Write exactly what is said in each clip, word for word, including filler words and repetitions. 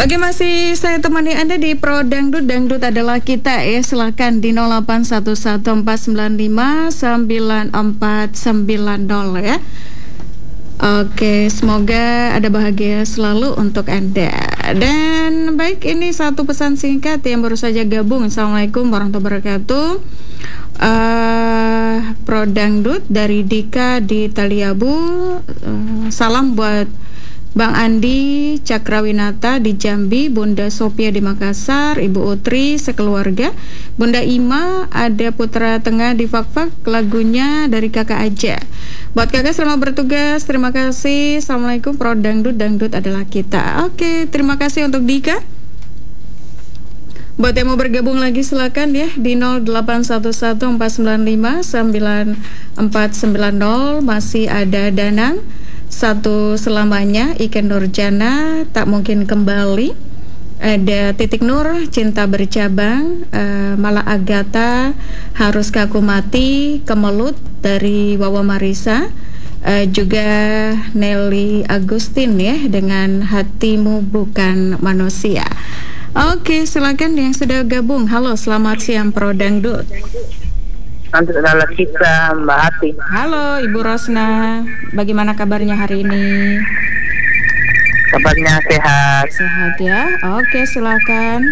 Oke, masih saya temani Anda di Pro Dangdut. Dangdut adalah kita ya. Silakan di nol delapan satu satu empat sembilan lima sembilan empat sembilan nol ya. Oke, semoga ada bahagia selalu untuk Anda. Dan baik, ini satu pesan singkat yang baru saja gabung. Assalamualaikum warahmatullahi wabarakatuh. uh, Pro Dangdut dari Dika di Taliabu. uh, Salam buat Bang Andi Cakrawinata di Jambi, Bunda Sophia di Makassar, Ibu Utri sekeluarga, Bunda Ima, ada Putra Tengah di Fakfak, lagunya dari kakak aja. Buat kakak selamat bertugas, terima kasih. Assalamualaikum, Pro Dangdut, Dangdut adalah kita. Oke, terima kasih untuk Dika. Buat yang mau bergabung lagi silakan ya di nol delapan satu satu empat sembilan lima sembilan empat sembilan nol. Masih ada Danang Satu Selamanya, Iken Nurjana, Tak Mungkin Kembali, ada Titik Nur, Cinta Bercabang, uh, Mala Agatha, Haruskah Aku Mati, Kemelut dari Wawa Marisa, uh, juga Nelly Agustin ya dengan Hatimu Bukan Manusia. Oke, silakan yang sudah gabung. Halo, selamat siang Pro Dangdut. Nanti adalah kita Mbak Hati. Halo Ibu Rosna, bagaimana kabarnya hari ini? Kabarnya sehat. Sehat ya. Oke, silakan.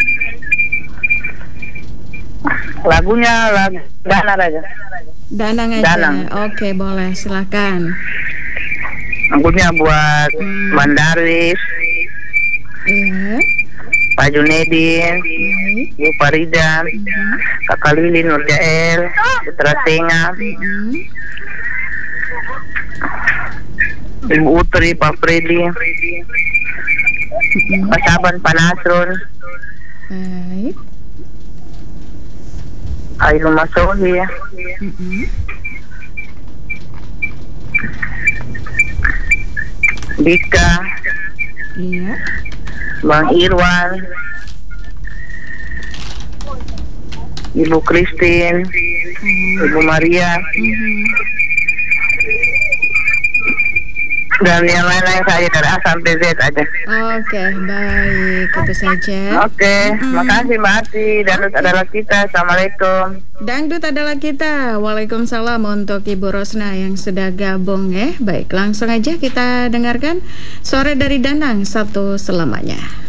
Lagunya lagu Danang aja. Danang aja. Danang. Oke, boleh, silakan. Lagunya buat Hmm. Mandaris, Iya. Pak Junedin, Baik. Ibu Farida, Mhm. Kakak Lilin, Nur Jael, Putra Tengah, Mhm. Ibu Utri, Pak Freddy, Mhm. Pak Saban, Pak Nasrun, Baik. Ayu Masohi, Mhm. Dika, Iya. Bang Irwan, Ibu Christine, Mhm. Ibu Maria, Mhm. dan yang lain-lain saja dari A sampai Z aja. Oke, baik, itu saja. Oke, makasih Mbak Ati. Dangdut adalah kita. Assalamualaikum. Dangdut adalah kita. Waalaikumsalam untuk Ibu Rosna yang sudah gabung ya. Baik, langsung aja kita dengarkan Sore dari Danang Satu Selamanya.